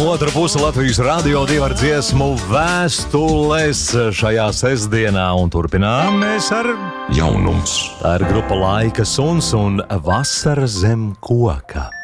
Otra puse Latvijas radio 2 ar dziesmu Vēstules šajā sestdienā, un turpinām mēs ar jaunums. Tā ir grupa Laika Suns un Vasara zem koka.